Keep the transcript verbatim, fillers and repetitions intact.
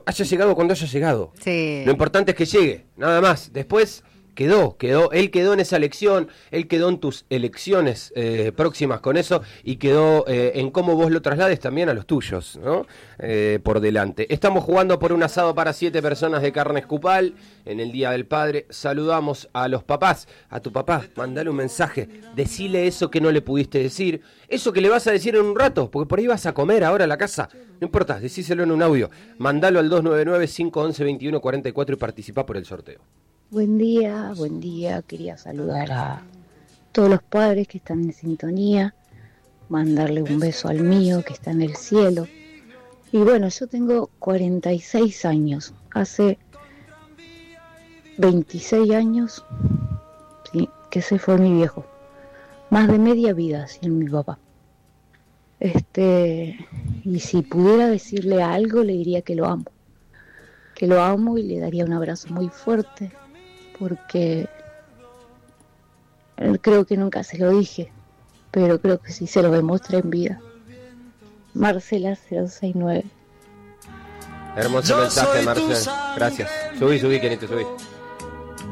haya llegado cuando haya llegado. Sí. Lo importante es que llegue, nada más. Después quedó, quedó, él quedó en esa elección, él quedó en tus elecciones eh, próximas con eso y quedó eh, en cómo vos lo traslades también a los tuyos, ¿no? Eh, por delante. Estamos jugando por un asado para siete personas de Carnes Cupal en el Día del Padre. Saludamos a los papás, a tu papá, mandale un mensaje, decile eso que no le pudiste decir, eso que le vas a decir en un rato, porque por ahí vas a comer ahora a la casa, no importa, decíselo en un audio, mandalo al dos nueve nueve, cinco once, veintiuno cuarenta y cuatro y participá por el sorteo. Buen día, buen día. Quería saludar a todos los padres que están en sintonía, mandarle un beso al mío que está en el cielo. Y bueno, yo tengo cuarenta y seis años. Hace veintiséis años, sí, que se fue mi viejo. Más de media vida sin mi papá. Este, y si pudiera decirle algo, le diría que lo amo. Que lo amo y le daría un abrazo muy fuerte. Porque creo que nunca se lo dije, pero creo que sí se lo demostré en vida. Marcela cero seis nueve. Hermoso mensaje, Marcela. Gracias. Subí, subí, Kenito, subí.